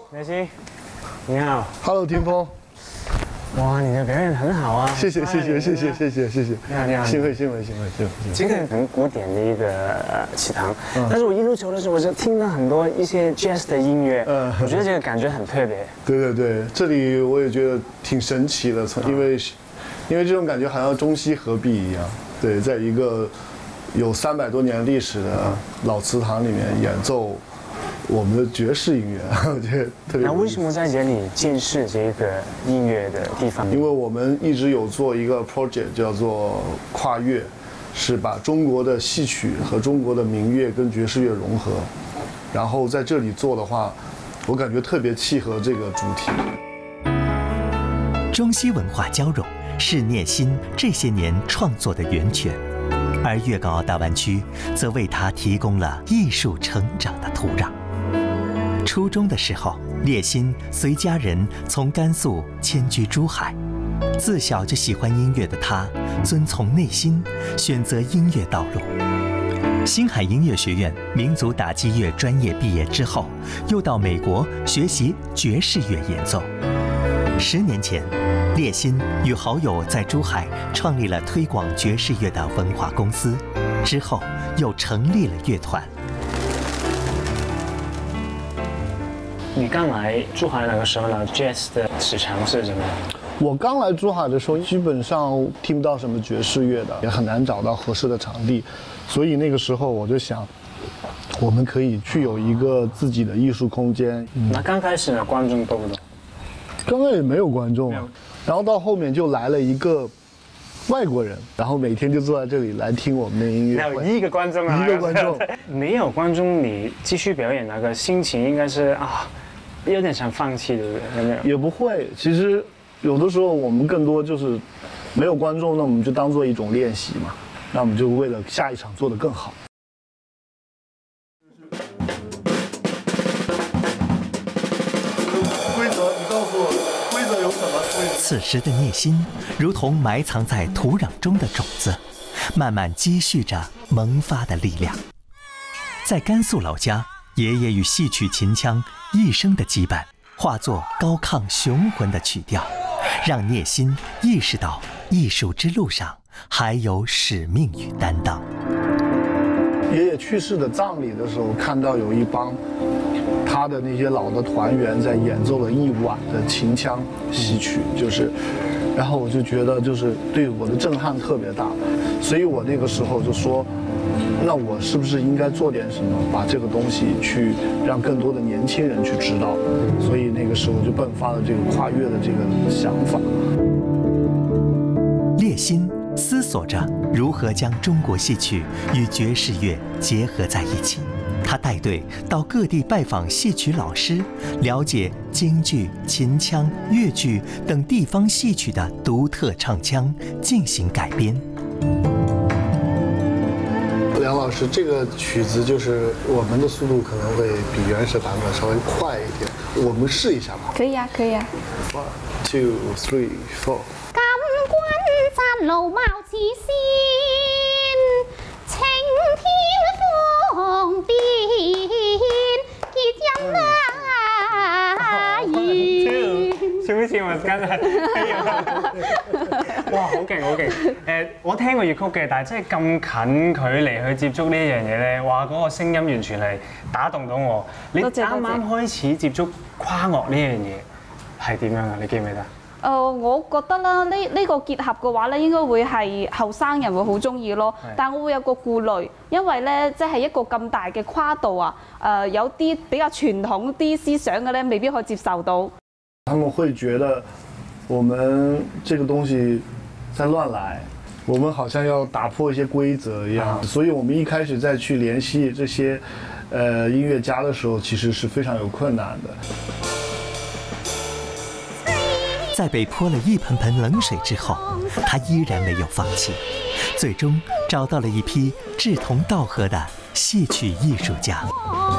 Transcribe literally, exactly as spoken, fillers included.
梅西，你好。 Hello， 霆锋。 哇，你的表演很好啊！ 谢谢谢谢谢谢谢谢谢谢。 你好你好。 幸会幸会幸会幸会。 这个很古典的一个祠堂，但是我一入球的时候，我就听到很多一些 jazz 的音乐，嗯，我觉得这个感觉很特别。 对对对，这里我也觉得挺神奇的，从因为因为这种感觉好像中西合璧一样。对，在一个有三百多年历史的老祠堂里面演奏我们的爵士音乐，我觉得特别。 那为什么在这里建设这个音乐的地方？ 因为我们一直有做一个 project 叫做跨越，是把中国的戏曲和中国的民乐跟爵士乐融合，然后在这里做的话，我感觉特别契合这个主题。 中西文化交融是聂心这些年创作的源泉，而粤港澳大湾区则为他提供了艺术成长的土壤。初中的时候，聂心随家人从甘肃迁居珠海。自小就喜欢音乐的他，遵从内心，选择音乐道路。星海音乐学院民族打击乐专业毕业之后，又到美国学习爵士乐演奏。十年前，聂心与好友在珠海创立了推广爵士乐的文化公司，之后又成立了乐团。 你刚来珠海那个时候呢 ，jazz 的市场是怎么样？ 我刚来珠海的时候，基本上听不到什么爵士乐的，也很难找到合适的场地，所以那个时候我就想，我们可以去有一个自己的艺术空间。 嗯、那刚开始呢，观众多不多？ 刚开始没有观众啊，然后到后面就来了一个外国人，然后每天就坐在这里来听我们的音乐。 有一个观众啊， 一个观众， 没有观众，你继续表演那个心情应该是啊，有点想放弃，对不对？有没有？ 也不会，其实有的时候我们更多就是没有观众，那我们就当做一种练习嘛，那我们就为了下一场做得更好。规则，你告诉我，规则有什么？ 此时的聂心如同埋藏在土壤中的种子，慢慢积蓄着萌发的力量。在甘肃老家，爷爷与戏曲秦腔一生的羁绊，化作高亢雄浑的曲调，让聂心意识到艺术之路上还有使命与担当。 爷爷去世的葬礼的时候，看到有一帮他的那些老的团员在演奏了一晚的秦腔戏曲，就是，然后我就觉得就是对我的震撼特别大，所以我那个时候就说，那我是不是应该做点什么，把这个东西去让更多的年轻人去知道，所以那个时候就迸发了这个跨越的这个想法。 聂心思索着如何将中国戏曲与爵士乐结合在一起。他带队到各地拜访戏曲老师，了解京剧、秦腔、越剧等地方戏曲的独特唱腔，进行改编。 梁老师，这个曲子就是我们的速度可能会比原始版本稍微快一点，我们试一下吧。 可以啊，可以啊。 One, two, three, four。 金冠扎路貌似仙，青天放鞭，結音啊語。 似唔似我真係？哇，好勁好勁！誒，我聽過粵曲嘅，但係真係咁近距離去接觸呢一樣嘢咧，哇！嗰個聲音完全係打動到我。你啱啱開始接觸跨樂呢樣嘢係點樣啊？你記唔記得？ 誒、呃，我覺得啦，呢呢、呢個結合嘅話咧，應該會係後生人會好中意咯。但我會有個顧慮，因為咧，即係一個咁大嘅跨度啊，誒、呃、有啲比較傳統啲思想嘅咧，未必可以接受到。 他們會覺得我們這個東西在亂來，我們好像要打破一些規則一樣，所以我們一開始再去聯繫這些，呃，音樂家的時候，其實是非常有困難的。 在被潑了一盆盆冷水之後，他依然沒有放棄，最終找到了一批志同道合的戲曲藝術家。